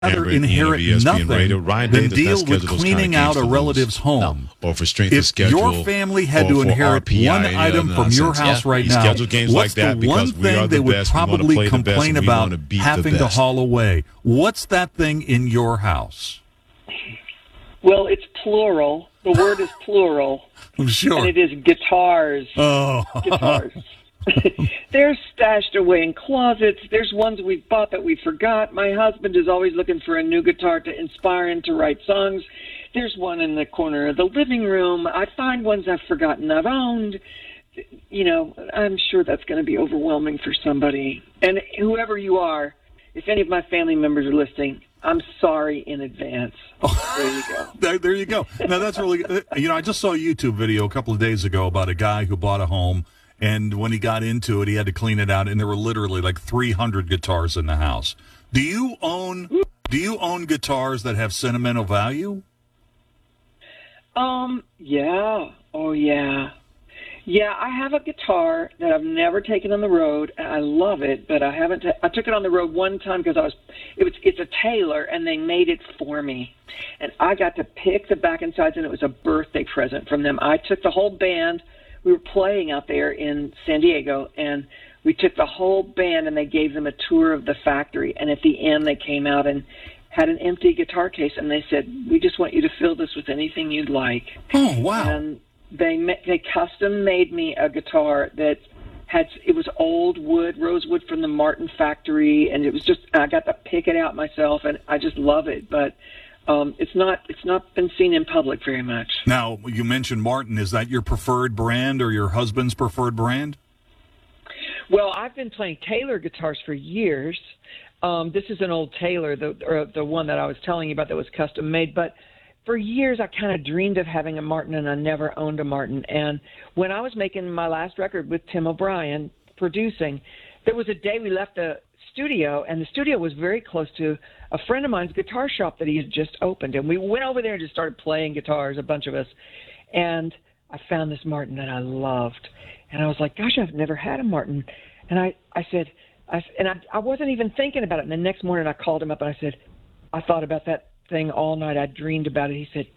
rather inherit nothing than deal with cleaning out a relative's home. Or for strength If of schedule, your family had to inherit one item from your house right now, schedule games what's like that the one because we are thing the they would best. We wanna probably play the best, complain and we about wanna beat the having to best. haul away? What's that thing in your house? Well, it's plural. The word is plural. I'm sure. And it is guitars. Oh. Guitars. They're stashed away in closets. There's ones we've bought that we forgot. My husband is always looking for a new guitar to inspire him to write songs. There's one in the corner of the living room. I find ones I've forgotten I've owned. You know, I'm sure that's going to be overwhelming for somebody. And whoever you are, if any of my family members are listening, I'm sorry in advance. There you go. There you go. Now, that's really, I just saw a YouTube video a couple of days ago about a guy who bought a home, and when he got into it, he had to clean it out, and there were literally like 300 guitars in the house. Do you own guitars that have sentimental value? Yeah. Oh, yeah. Yeah, I have a guitar that I've never taken on the road, and I love it, but I haven't. I took it on the road one time because it's a Taylor, and they made it for me, and I got to pick the back and sides, and it was a birthday present from them. I took the whole band. We were playing out there in San Diego, and we took the whole band, and they gave them a tour of the factory, and at the end, they came out and had an empty guitar case, and they said, "We just want you to fill this with anything you'd like." Oh, wow. And they custom made me a guitar that it was old wood, rosewood from the Martin factory, and it was just, I got to pick it out myself, and I just love it. But it's not been seen in public very much. Now, you mentioned Martin. Is that your preferred brand or your husband's preferred brand? Well, I've been playing Taylor guitars for years. This is an old Taylor, the one that I was telling you about that was custom made, but for years, I kind of dreamed of having a Martin, and I never owned a Martin. And when I was making my last record with Tim O'Brien producing, there was a day we left the studio, and the studio was very close to a friend of mine's guitar shop that he had just opened. And we went over there and just started playing guitars, a bunch of us. And I found this Martin that I loved. And I was like, gosh, I've never had a Martin. And I said, I wasn't even thinking about it. And the next morning I called him up and I said, I thought about that thing all night. I dreamed about it. He said,